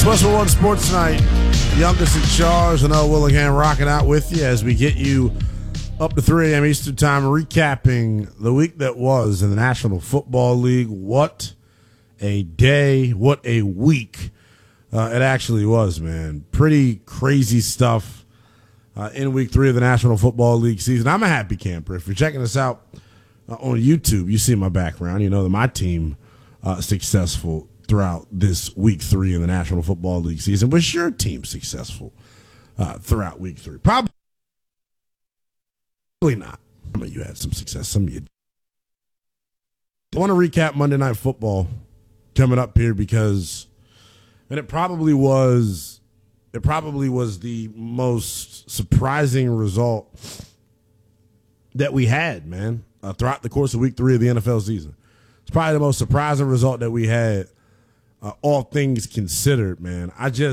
Westwood One Sports Night. Youngest in charge, and Willingham rocking out with you as we get you up to 3 a.m. Eastern Time, recapping the week that was in the National Football League. What a day, what a week it actually was, man. Pretty crazy stuff in week 3 of the National Football League season. I'm a happy camper. If you're checking us out on YouTube, you see my background. You know that my team successful throughout this week 3 in the National Football League season. Was your team successful throughout week 3? Probably not. Some of you had some success. Some of you didn't. I want to recap Monday Night Football coming up here because, and it probably was the most surprising result that we had, man, throughout the course of week 3 of the NFL season. It's probably the most surprising result that we had, all things considered, man.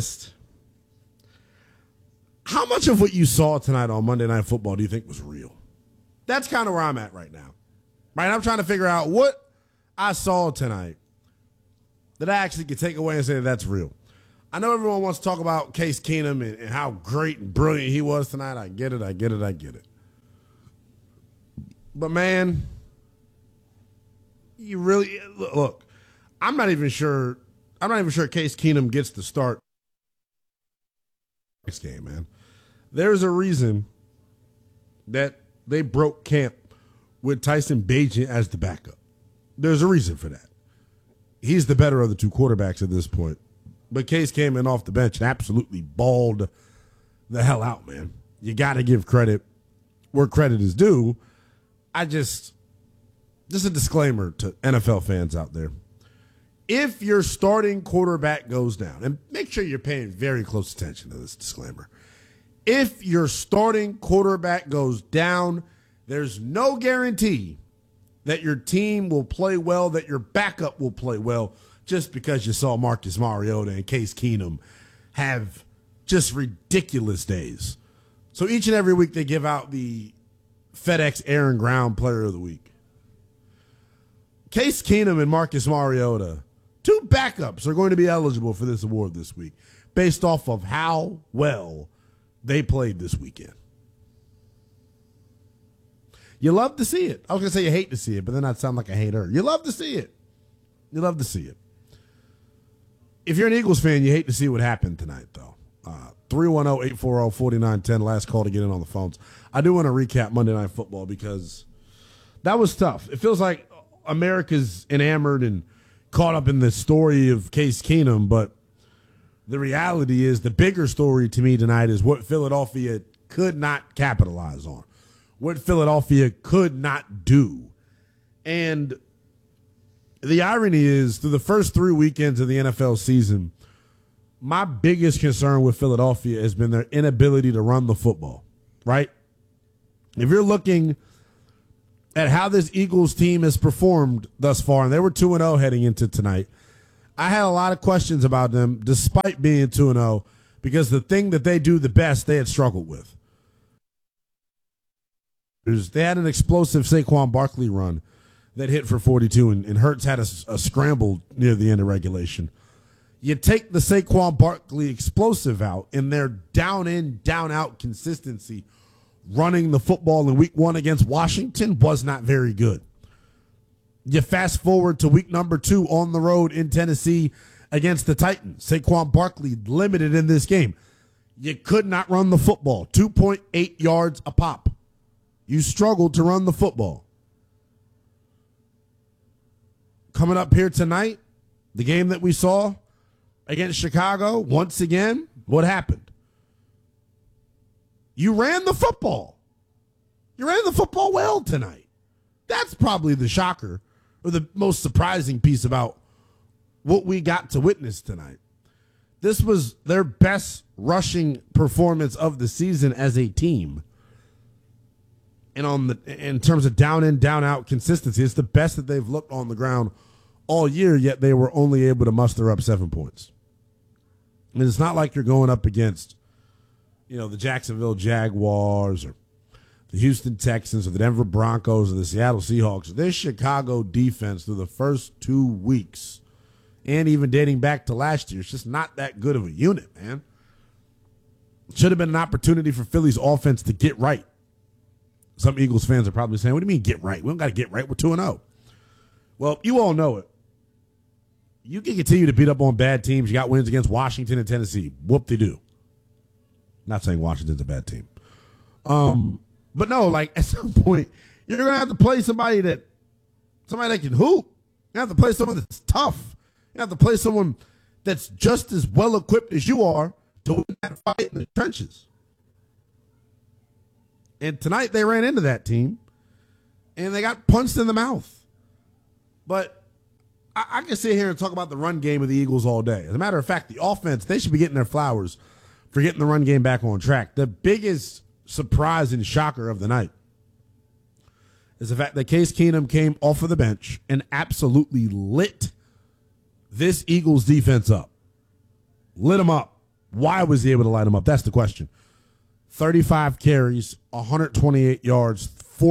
How much of what you saw tonight on Monday Night Football do you think was real? That's kind of where I'm at right now. Right, I'm trying to figure out what I saw tonight that I actually could take away and say that's real. I know everyone wants to talk about Case Keenum and how great and brilliant he was tonight. I get it. But, man, you really – look, I'm not even sure Case Keenum gets the start this game, man. There's a reason that they broke camp with Tyson Bagent as the backup. There's a reason for that. He's the better of the two quarterbacks at this point. But Case came in off the bench and absolutely balled the hell out, man. You got to give credit where credit is due. Just a disclaimer to NFL fans out there. If your starting quarterback goes down, and make sure you're paying very close attention to this disclaimer. If your starting quarterback goes down, there's no guarantee that your team will play well, that your backup will play well, just because you saw Marcus Mariota and Case Keenum have just ridiculous days. So each and every week they give out the FedEx Aaron Ground Player of the Week. Case Keenum and Marcus Mariota, two backups, are going to be eligible for this award this week based off of how well they played this weekend. You love to see it. I was going to say you hate to see it, but then I'd sound like a hater. You love to see it. If you're an Eagles fan, you hate to see what happened tonight, though. 310-840-4910, last call to get in on the phones. I do want to recap Monday Night Football because that was tough. It feels like America's enamored and caught up in the story of Case Keenum, but the reality is the bigger story to me tonight is what Philadelphia could not capitalize on, what Philadelphia could not do. And the irony is, through the first 3 weekends of the NFL season, my biggest concern with Philadelphia has been their inability to run the football, right? If you're looking at how this Eagles team has performed thus far, and they were 2-0 heading into tonight, I had a lot of questions about them despite being 2-0 because the thing that they do the best they had struggled with. They had an explosive Saquon Barkley run that hit for 42, and Hurts had a scramble near the end of regulation. You take the Saquon Barkley explosive out, and their down-in, down-out consistency running the football in week 1 against Washington was not very good. You fast forward to week number 2 on the road in Tennessee against the Titans. Saquon Barkley limited in this game. You could not run the football. 2.8 yards a pop. You struggled to run the football. Coming up here tonight, the game that we saw against Chicago, once again, what happened? You ran the football. You ran the football well tonight. That's probably the shocker or the most surprising piece about what we got to witness tonight. This was their best rushing performance of the season as a team. And in terms of down in, down out consistency, it's the best that they've looked on the ground all year, yet they were only able to muster up 7 points. And it's not like you're going up against, the Jacksonville Jaguars or the Houston Texans or the Denver Broncos or the Seattle Seahawks. This Chicago defense through the first 2 weeks and even dating back to last year. It's just not that good of a unit, man. Should have been an opportunity for Philly's offense to get right. Some Eagles fans are probably saying, what do you mean get right? We don't got to get right. We're 2-0. Well, you all know it. You can continue to beat up on bad teams. You got wins against Washington and Tennessee. Whoop-de-doo. Not saying Washington's a bad team. But no, like at some point, you're going to have to play somebody that can hoop. You have to play someone that's tough. You have to play someone that's just as well equipped as you are to win that fight in the trenches. And tonight they ran into that team, and they got punched in the mouth. But I can sit here and talk about the run game of the Eagles all day. As a matter of fact, the offense, they should be getting their flowers for getting the run game back on track. The biggest surprise and shocker of the night is the fact that Case Keenum came off of the bench and absolutely lit this Eagles defense up. Lit them up. Why was he able to light them up? That's the question. 35 carries, 128 yards,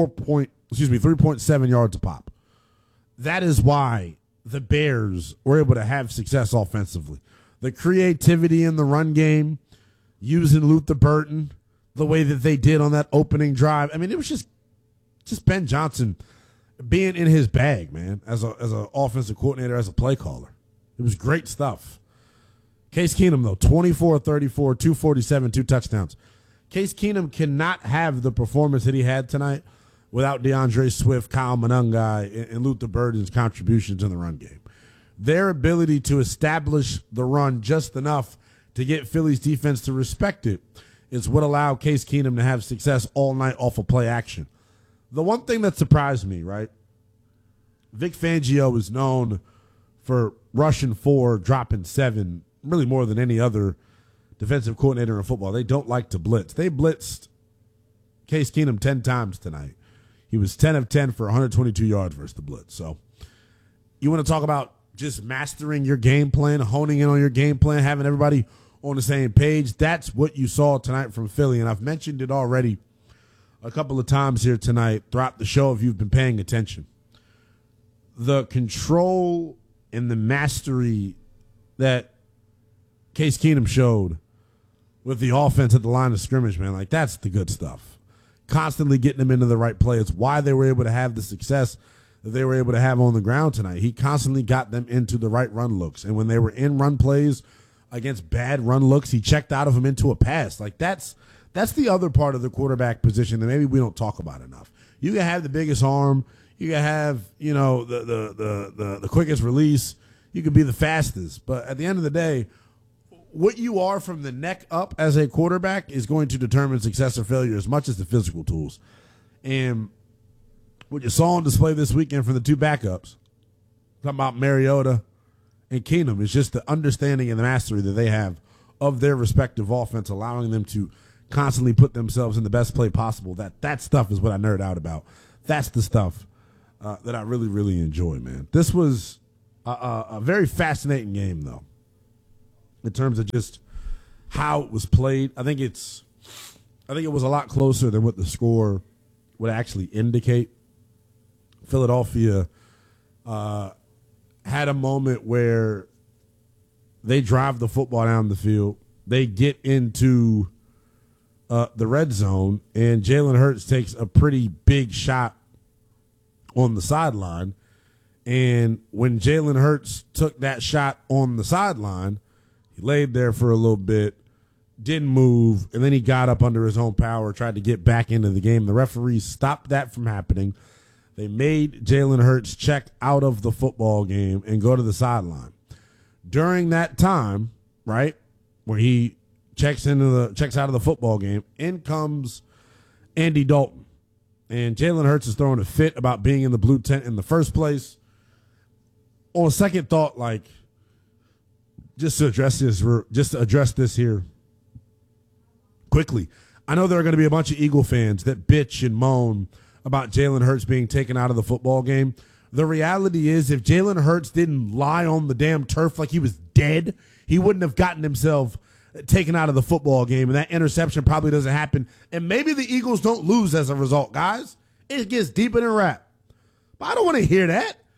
3.7 yards a pop. That is why the Bears were able to have success offensively. The creativity in the run game, using Luther Burton the way that they did on that opening drive. I mean, it was just Ben Johnson being in his bag, man, as an offensive coordinator, as a play caller. It was great stuff. Case Keenum, though, 24-34, 247, 2 touchdowns. Case Keenum cannot have the performance that he had tonight without DeAndre Swift, Kyle Monangai, and Luther Burton's contributions in the run game. Their ability to establish the run just enough to get Philly's defense to respect it is what allowed Case Keenum to have success all night off of play action. The one thing that surprised me, right, Vic Fangio is known for rushing 4, dropping 7, really more than any other defensive coordinator in football. They don't like to blitz. They blitzed Case Keenum 10 times tonight. He was 10 of 10 for 122 yards versus the blitz. So you want to talk about just mastering your game plan, honing in on your game plan, having everybody on the same page. That's what you saw tonight from Philly, and I've mentioned it already a couple of times here tonight throughout the show if you've been paying attention. The control and the mastery that Case Keenum showed with the offense at the line of scrimmage, man, like that's the good stuff. Constantly getting them into the right play. It's why they were able to have the success that they were able to have on the ground tonight. He constantly got them into the right run looks. And when they were in run plays against bad run looks, he checked out of them into a pass. Like that's the other part of the quarterback position that maybe we don't talk about enough. You can have the biggest arm. You can have, the quickest release. You can be the fastest. But at the end of the day, what you are from the neck up as a quarterback is going to determine success or failure as much as the physical tools. And what you saw on display this weekend from the 2 backups, talking about Mariota and Keenum, is just the understanding and the mastery that they have of their respective offense, allowing them to constantly put themselves in the best play possible. That stuff is what I nerd out about. That's the stuff that I really, really enjoy, man. This was a very fascinating game, though, in terms of just how it was played. I think it was a lot closer than what the score would actually indicate. Philadelphia had a moment where they drive the football down the field. They get into the red zone, and Jalen Hurts takes a pretty big shot on the sideline. And when Jalen Hurts took that shot on the sideline, he laid there for a little bit, didn't move, and then he got up under his own power, tried to get back into the game. The referees stopped that from happening. They made Jalen Hurts check out of the football game and go to the sideline. During that time, right, where he checks out of the football game, in comes Andy Dalton. And Jalen Hurts is throwing a fit about being in the blue tent in the first place. On second thought, like, just to address this here quickly. I know there are going to be a bunch of Eagle fans that bitch and moan about Jalen Hurts being taken out of the football game. The reality is, if Jalen Hurts didn't lie on the damn turf like he was dead, he wouldn't have gotten himself taken out of the football game, and that interception probably doesn't happen. And maybe the Eagles don't lose as a result, guys. It gets deeper than rap. But I don't want to hear that.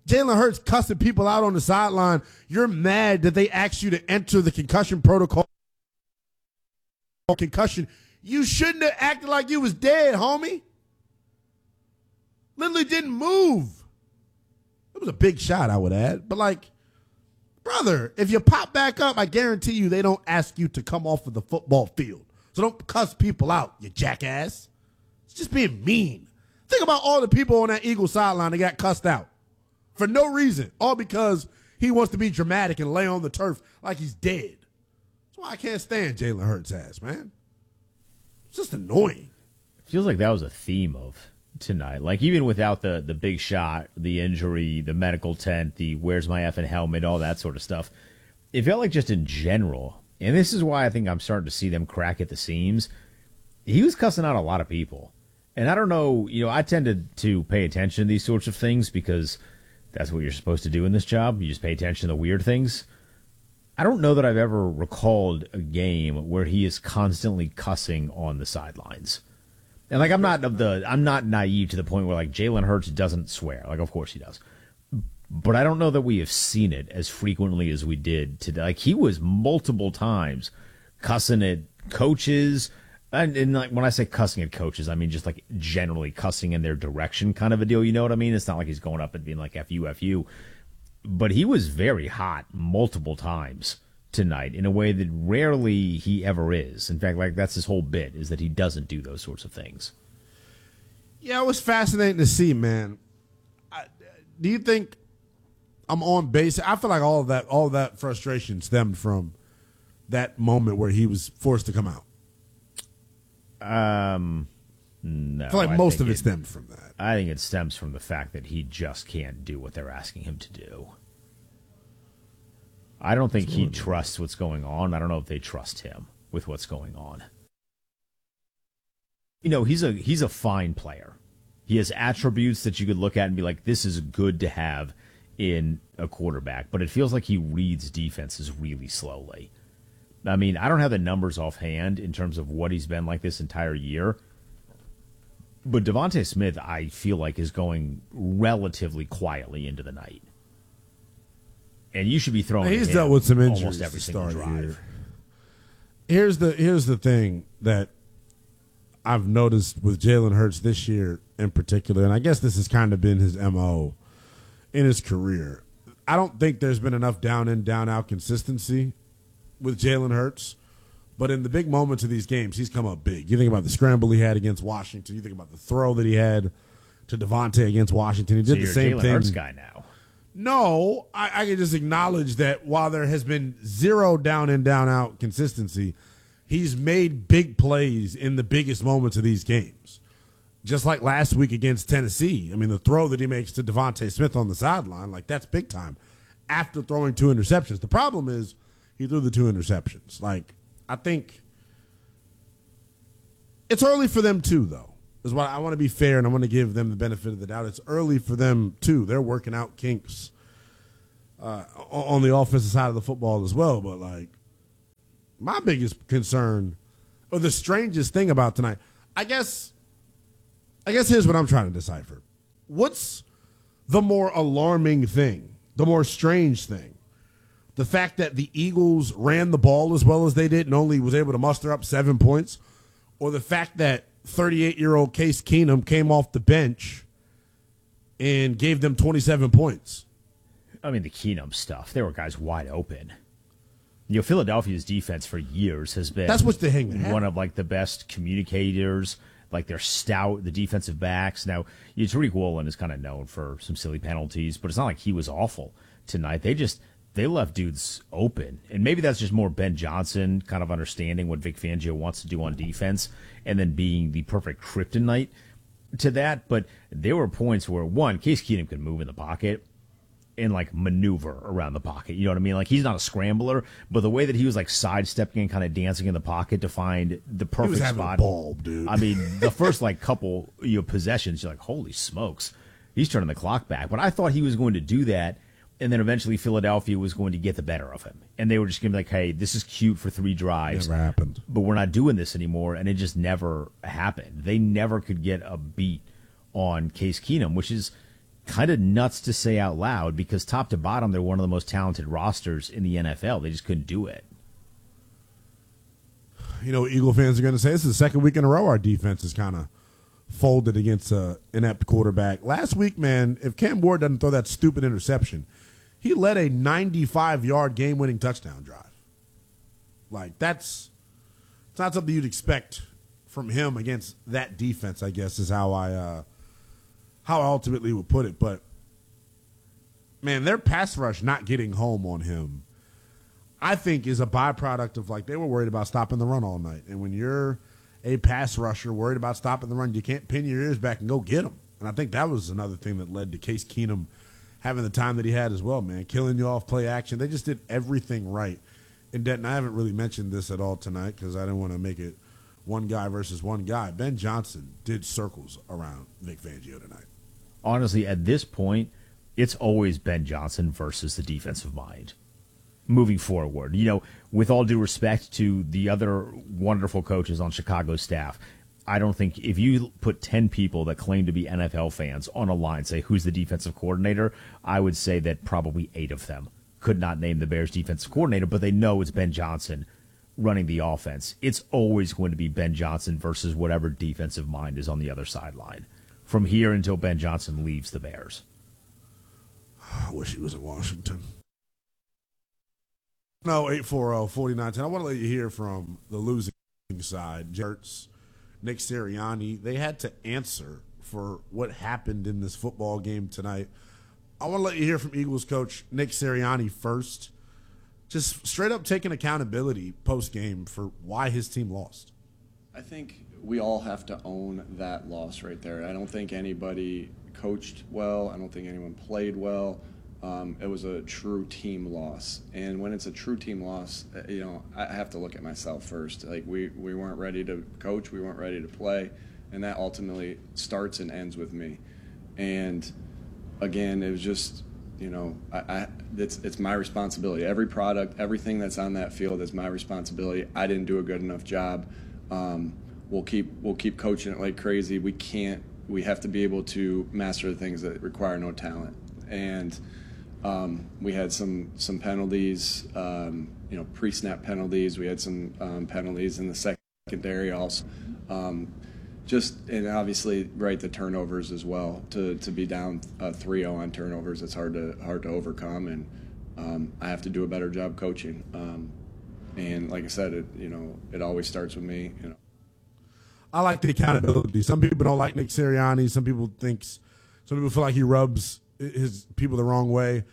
Jalen Hurts cussing people out on the sideline. You're mad that they asked you to enter the concussion protocol. Concussion. You shouldn't have acted like you was dead, homie. Literally didn't move. It was a big shot, I would add. But, like, brother, if you pop back up, I guarantee you they don't ask you to come off of the football field. So don't cuss people out, you jackass. It's just being mean. Think about all the people on that Eagles sideline that got cussed out for no reason, all because he wants to be dramatic and lay on the turf like he's dead. That's why I can't stand Jalen Hurts' ass, man. It's just annoying. It feels like that was a theme of tonight. Like, even without the big shot, the injury, the medical tent, the where's my effing helmet, all that sort of stuff, it felt like just in general, and this is why I think I'm starting to see them crack at the seams, he was cussing out a lot of people. And I don't know, I tended to pay attention to these sorts of things because that's what you're supposed to do in this job. You just pay attention to the weird things. I don't know that I've ever recalled a game where he is constantly cussing on the sidelines. And like, I'm not naive to the point where like Jalen Hurts doesn't swear. Like, of course he does. But I don't know that we have seen it as frequently as we did today. Like, he was multiple times cussing at coaches. And like, when I say cussing at coaches, I mean just like generally cussing in their direction kind of a deal. You know what I mean? It's not like he's going up and being like, F you, F you. But he was very hot multiple times tonight in a way that rarely he ever is. In fact, like, that's his whole bit, is that he doesn't do those sorts of things. Yeah, it was fascinating to see, man. Do you think I'm on base? I feel like all of that frustration stemmed from that moment where he was forced to come out. No. I feel like most of it stemmed from that. I think it stems from the fact that he just can't do what they're asking him to do. I don't think he trusts what's going on. I don't know if they trust him with what's going on. He's a fine player. He has attributes that you could look at and be like, this is good to have in a quarterback. But it feels like he reads defenses really slowly. I mean, I don't have the numbers offhand in terms of what he's been like this entire year. But Devontae Smith, I feel like, is going relatively quietly into the night. And you should be throwing he's dealt with some injuries almost every single drive. Here's the thing that I've noticed with Jalen Hurts this year in particular, and I guess this has kind of been his MO in his career. I don't think there's been enough down in, down out consistency with Jalen Hurts. But in the big moments of these games, he's come up big. You think about the scramble he had against Washington. You think about the throw that he had to Devontae against Washington. He did the same thing. Jalen Hurts guy now. No, I can just acknowledge that while there has been zero down in, down out consistency, he's made big plays in the biggest moments of these games. Just like last week against Tennessee. I mean, the throw that he makes to Devontae Smith on the sideline, like, that's big time after throwing 2 interceptions. The problem is he threw the 2 interceptions. Like, I think it's early for them too, though. Is why I want to be fair and I want to give them the benefit of the doubt. It's early for them too. They're working out kinks on the offensive side of the football as well. But like, my biggest concern, or the strangest thing about tonight, I guess here's what I'm trying to decipher. What's the more alarming thing, the more strange thing? The fact that the Eagles ran the ball as well as they did and only was able to muster up 7 points, or the fact that 38-year-old Case Keenum came off the bench and gave them 27 points. I mean, the Keenum stuff, there were guys wide open. Philadelphia's defense for years has been one of like the best communicators. Like, they're stout, the defensive backs. Now, Tariq Woolen is kind of known for some silly penalties, but it's not like he was awful tonight. They left dudes open. And maybe that's just more Ben Johnson kind of understanding what Vic Fangio wants to do on defense and then being the perfect kryptonite to that. But there were points where, one, Case Keenum could move in the pocket and, like, maneuver around the pocket. You know what I mean? Like, he's not a scrambler, but the way that he was, like, sidestepping and kind of dancing in the pocket to find the perfect spot. Bulb, dude. I mean, the first, like, couple possessions, you're like, holy smokes, he's turning the clock back. But I thought he was going to do that. And then eventually Philadelphia was going to get the better of him. And they were just going to be like, hey, this is cute for 3 drives. Never happened. But we're not doing this anymore. And it just never happened. They never could get a beat on Case Keenum, which is kind of nuts to say out loud because top to bottom, they're one of the most talented rosters in the NFL. They just couldn't do it. You know what Eagle fans are going to say? This is the second week in a row our defense is kind of folded against an inept quarterback. Last week, man, if Cam Ward doesn't throw that stupid interception, he led a 95-yard game-winning touchdown drive. Like, it's not something you'd expect from him against that defense, I guess, is how I ultimately would put it. But, man, their pass rush not getting home on him, I think, is a byproduct of, like, they were worried about stopping the run all night. And when you're a pass rusher worried about stopping the run, you can't pin your ears back and go get them. And I think that was another thing that led to Case Keenum having the time that he had as well, man. Killing you off play action. They just did everything right. And Denton, I haven't really mentioned this at all tonight because I didn't want to make it one guy versus one guy. Ben Johnson did circles around Vic Fangio tonight. Honestly, at this point, it's always Ben Johnson versus the defensive mind. Moving forward, you know, with all due respect to the other wonderful coaches on Chicago's staff, I don't think if you put 10 people that claim to be NFL fans on a line, say who's the defensive coordinator, I would say that probably 8 of them could not name the Bears defensive coordinator, but they know it's Ben Johnson running the offense. It's always going to be Ben Johnson versus whatever defensive mind is on the other sideline from here until Ben Johnson leaves the Bears. I wish he was in Washington. No, 840-4910. I want to let you hear from the losing side. Jerts, Nick Sirianni, they had to answer for what happened in this football game tonight. I want to let you hear from Eagles coach Nick Sirianni first. Just straight up taking accountability post-game for why his team lost. I think we all have to own that loss right there. I don't think anybody coached well. I don't think anyone played well. It was a true team loss. And when it's a true team loss, you know, I have to look at myself first. Like, we weren't ready to coach. We weren't ready to play. And that ultimately starts and ends with me. And, again, it was just, you know, it's my responsibility. Every product, everything that's on that field is my responsibility. I didn't do a good enough job. We'll keep coaching it like crazy. We have to be able to master the things that require no talent. And we had some penalties, you know, pre-snap penalties. We had some penalties in the secondary also. And obviously, right, the turnovers as well. To be down 3-0 on turnovers, it's hard to overcome, and I have to do a better job coaching. And like I said, it always starts with me. You know, I like the accountability. Some people don't like Nick Sirianni. Some people feel like he rubs his people the wrong way.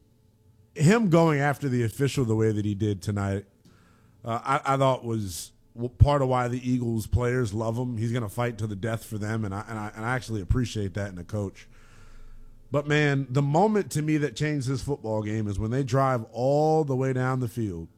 Him going after the official the way that he did tonight, I thought was part of why the Eagles players love him. He's going to fight to the death for them, and I actually appreciate that in a coach. But, man, the moment to me that changed this football game is when they drive all the way down the field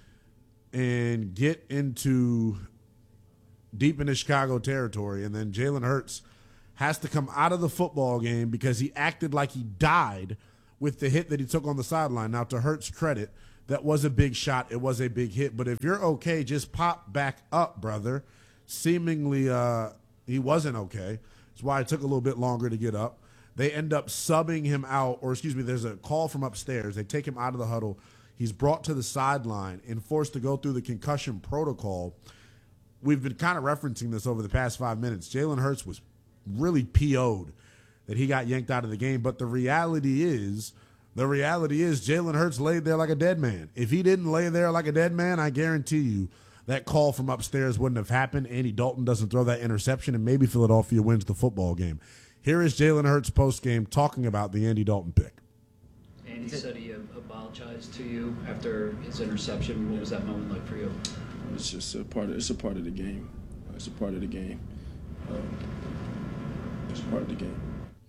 and get into deep into Chicago territory, and then Jalen Hurts has to come out of the football game because he acted like he died with the hit that he took on the sideline. Now, to Hurts' credit, that was a big shot. It was a big hit. But if you're okay, just pop back up, brother. Seemingly, he wasn't okay. That's why it took a little bit longer to get up. They end up subbing him out, or excuse me, there's a call from upstairs. They take him out of the huddle. He's brought to the sideline and forced to go through the concussion protocol. We've been kind of referencing this over the past 5 minutes. Jalen Hurts was really PO'd that he got yanked out of the game. But the reality is Jalen Hurts laid there like a dead man. If he didn't lay there like a dead man, I guarantee you that call from upstairs wouldn't have happened. Andy Dalton doesn't throw that interception, and maybe Philadelphia wins the football game. Here is Jalen Hurts postgame talking about the Andy Dalton pick. Andy said he apologized to you after his interception. What was that moment like for you? It's just a part of the game. It's a part of the game. It's a part of the game.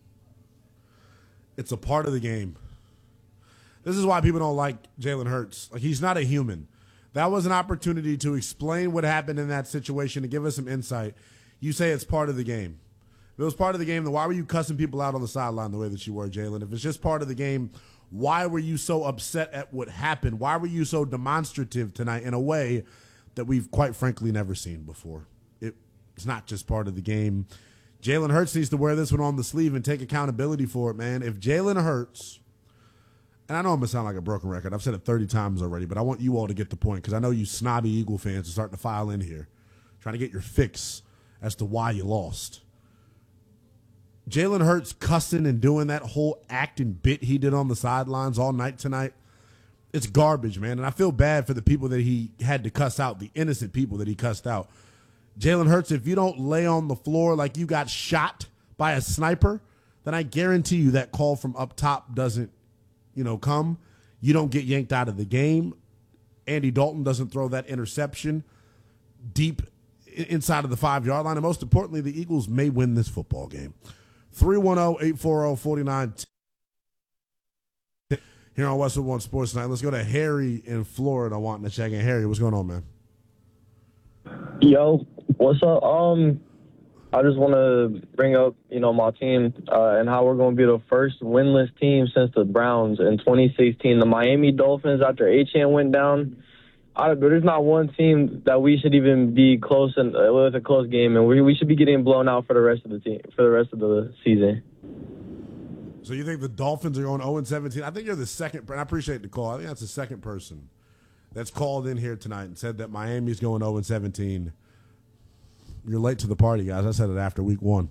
It's a part of the game. This is why people don't like Jalen Hurts. Like, he's not a human. That was an opportunity to explain what happened in that situation, to give us some insight. You say it's part of the game. If it was part of the game, then why were you cussing people out on the sideline the way that you were, Jalen? If it's just part of the game, why were you so upset at what happened? Why were you so demonstrative tonight in a way that we've quite frankly never seen before? It's not just part of the game. Jalen Hurts needs to wear this one on the sleeve and take accountability for it, man. If Jalen Hurts, and I know I'm going to sound like a broken record. I've said it 30 times already, but I want you all to get the point because I know you snobby Eagle fans are starting to file in here, trying to get your fix as to why you lost. Jalen Hurts cussing and doing that whole act and bit he did on the sidelines all night tonight, it's garbage, man. And I feel bad for the people that he had to cuss out, the innocent people that he cussed out. Jalen Hurts, if you don't lay on the floor like you got shot by a sniper, then I guarantee you that call from up top doesn't, come. You don't get yanked out of the game. Andy Dalton doesn't throw that interception deep inside of the 5-yard line. And most importantly, the Eagles may win this football game. 310-840-4910 here on Westwood One Sports Night. Let's go to Harry in Florida wanting to check in. Harry, what's going on, man? Yo, what's up? I just want to bring up, my team and how we're going to be the first winless team since the Browns in 2016. The Miami Dolphins, after Achane went down, there's not one team that we should even be close and with a close game, and we should be getting blown out for the rest of the team for the rest of the season. So you think the Dolphins are going 0-17? I think you're the second. I appreciate the call. I think that's the second person that's called in here tonight and said that Miami's going 0-17. You're late to the party, guys. I said it after week 1.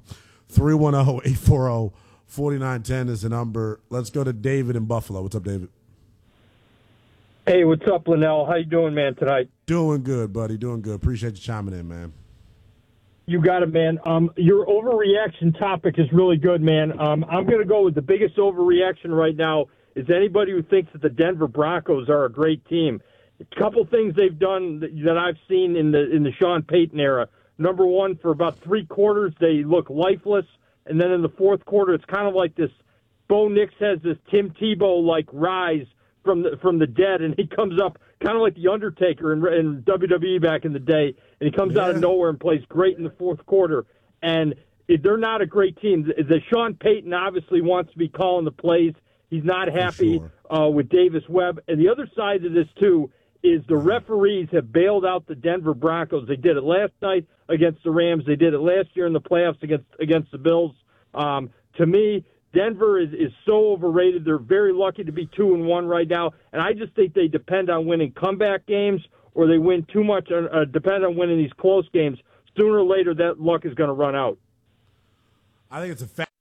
310-840-4910 is the number. Let's go to David in Buffalo. What's up, David? Hey, what's up, Linnell? How you doing, man, tonight? Doing good, buddy. Doing good. Appreciate you chiming in, man. You got it, man. Your overreaction topic is really good, man. I'm going to go with the biggest overreaction right now is anybody who thinks that the Denver Broncos are a great team. A couple things they've done that I've seen in the Sean Payton era. Number one, for about 3 quarters, they look lifeless. And then in the 4th quarter, it's kind of like this. Bo Nix has this Tim Tebow-like rise from the dead, and he comes up kind of like the Undertaker in WWE back in the day, and he comes out of nowhere and plays great in the 4th quarter. And they're not a great team. The Sean Payton obviously wants to be calling the plays. He's not happy with Davis Webb. And the other side of this, too, is the referees have bailed out the Denver Broncos. They did it last night against the Rams. They did it last year in the playoffs against the Bills. To me, Denver is so overrated. They're very lucky to be 2-1 right now, and I just think they depend on winning comeback games, or they win too much. Depend on winning these close games. Sooner or later, that luck is going to run out. I think it's a fact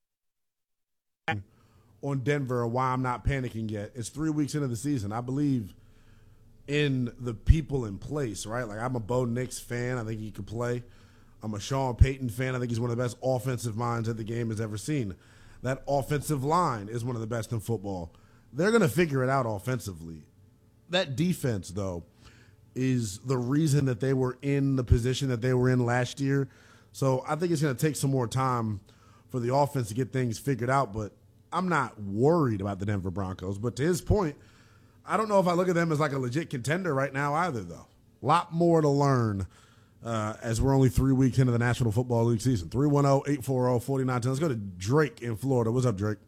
on Denver why I'm not panicking yet. It's 3 weeks into the season. I believe in the people in place, right? Like, I'm a Bo Nix fan. I think he could play. I'm a Sean Payton fan. I think he's one of the best offensive minds that the game has ever seen. That offensive line is one of the best in football. They're going to figure it out offensively. That defense, though, is the reason that they were in the position that they were in last year. So I think it's going to take some more time for the offense to get things figured out, but I'm not worried about the Denver Broncos. But to his point, I don't know if I look at them as like a legit contender right now either, though. A lot more to learn as we're only 3 weeks into the National Football League season. 310-840-4910. Let's go to Drake in Florida. What's up, Drake?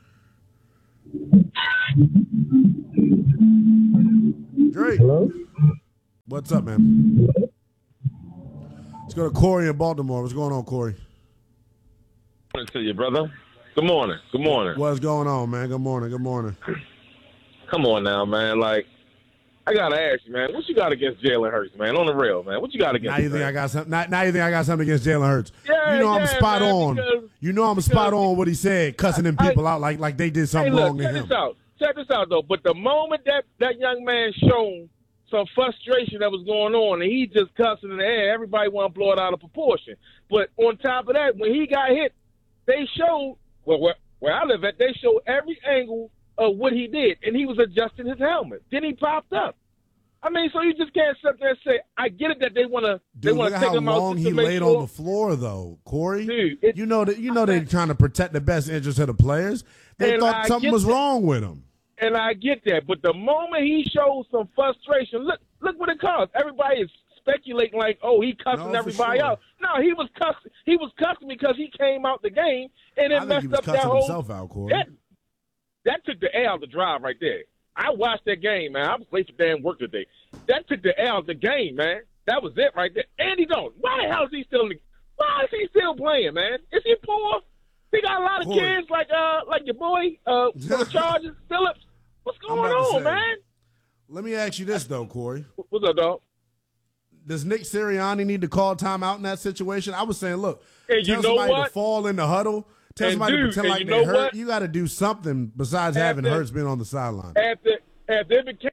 Drake. Hello? What's up, man? Let's go to Corey in Baltimore. What's going on, Corey? Good morning to you, brother. Good morning. Good morning. What's going on, man? Good morning. Good morning. Come on now, man. Like, I gotta ask you, man, what you got against Jalen Hurts, man? On the real, man. What you got against him? Now you think I got something? Now you think I got something against Jalen Hurts? Yeah, I'm spot man, on. I'm spot on what he said, cussing them people out like they did something wrong to him. Check this out, though. But the moment that young man showed some frustration that was going on, and he just cussing in the air, everybody want to blow it out of proportion. But on top of that, when he got hit, they showed where I live at. They showed every angle of what he did, and he was adjusting his helmet. Then he popped up. I mean, so you just can't sit there and say, I get it that they want to take him out. Look how long he laid on the floor, though, Corey. Dude, you know they're trying to protect the best interest of the players. They thought something was wrong with him. And I get that, but the moment he shows some frustration, look what it caused. Everybody is speculating like, oh, he cussing everybody out. No, he was cussing. He was cussing because he came out the game and it messed up that whole. Himself out, Corey. That took the L out the drive right there. I watched that game, man. I was late for damn work today. That took the L out the game, man. That was it right there. Andy Dalton, why the hell is he still in the Why is he still playing, man? Is he poor? He got a lot of Corey. kids like your boy for the Chargers, Phillips. What's going on, man? Let me ask you this, though, Corey. What's up, dog? Does Nick Sirianni need to call timeout in that situation? I was saying, look, Hey, tell you know somebody what? to fall in the huddle, tell And somebody dude, to pretend and like you they know hurt. what? You got to do something besides having Hurts been on the sideline. After it became,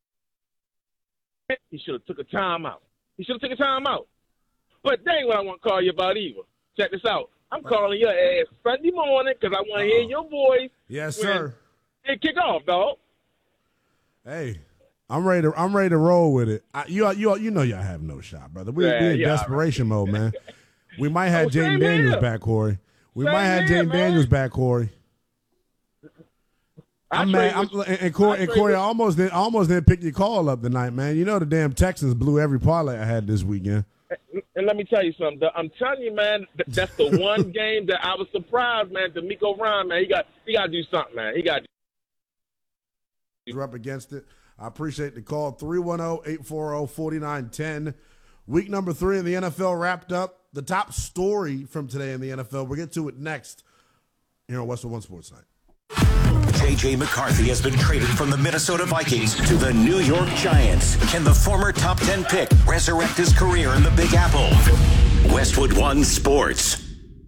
he should have took a timeout. But that ain't what I want to call you about either. Check this out. I'm calling your ass Sunday morning because I want to hear your voice. Yes, sir. And kick off, dog. Hey, I'm ready to roll with it. You know y'all have no shot, brother. We're in desperation mode, man. We might have Jaden Daniels back, Corey. We might have Jaden Daniels back, Corey. I'm mad. And Corey, I almost didn't pick your call up tonight, man. You know the damn Texans blew every parlay I had this weekend. And let me tell you something. I'm telling you, man, that's the one game that I was surprised, man. D'Amico Ryan, man, he got to do something, man. You're up against it. I appreciate the call. 310-840-4910. Week number 3 in the NFL wrapped up. The top story from today in the NFL. We'll get to it next here on Westwood One Sports Night. J.J. McCarthy has been traded from the Minnesota Vikings to the New York Giants. Can the former top 10 pick resurrect his career in the Big Apple? Westwood One Sports.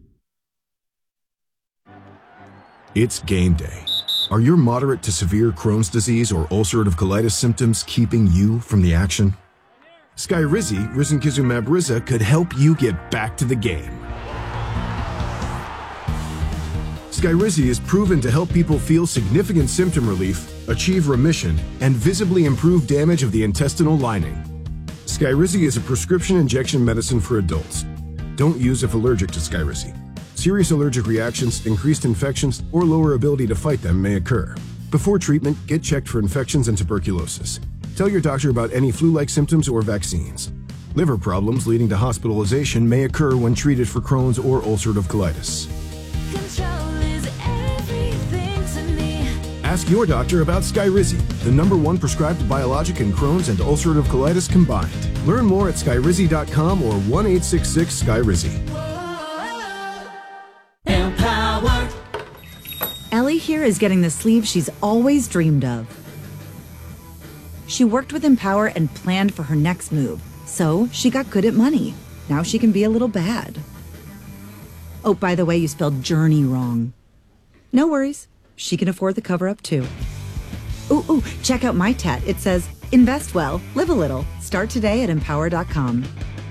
It's game day. Are your moderate to severe Crohn's disease or ulcerative colitis symptoms keeping you from the action? Skyrizi, risankizumab Riza, could help you get back to the game. Skyrizi is proven to help people feel significant symptom relief, achieve remission, and visibly improve damage of the intestinal lining. Skyrizi is a prescription injection medicine for adults. Don't use if allergic to Skyrizi. Serious allergic reactions, increased infections, or lower ability to fight them may occur. Before treatment, get checked for infections and tuberculosis. Tell your doctor about any flu-like symptoms or vaccines. Liver problems leading to hospitalization may occur when treated for Crohn's or ulcerative colitis. Ask your doctor about Skyrizi, the #1 prescribed biologic in Crohn's and ulcerative colitis combined. Learn more at skyrizi.com or 1-866-SKYRIZI. Empower. Ellie here is getting the sleeve she's always dreamed of. She worked with Empower and planned for her next move, so she got good at money. Now she can be a little bad. Oh, by the way, you spelled journey wrong. No worries. She can afford the cover-up, too. Ooh, check out my tat. It says, invest well, live a little. Start today at empower.com.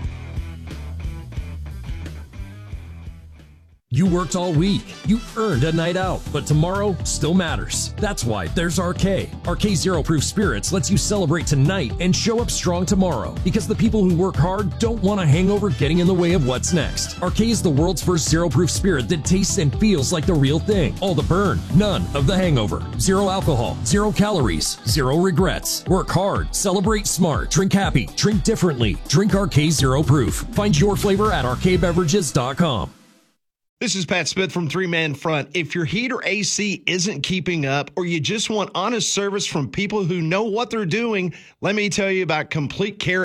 You worked all week. You earned a night out, but tomorrow still matters. That's why there's RK. RK Zero Proof Spirits lets you celebrate tonight and show up strong tomorrow, because the people who work hard don't want a hangover getting in the way of what's next. RK is the world's first zero proof spirit that tastes and feels like the real thing. All the burn, none of the hangover. Zero alcohol, 0 calories, 0 regrets. Work hard, celebrate smart, drink happy, drink differently. Drink RK Zero Proof. Find your flavor at rkbeverages.com. This is Pat Smith from Three Man Front. If your heat or AC isn't keeping up, or you just want honest service from people who know what they're doing, let me tell you about Complete Care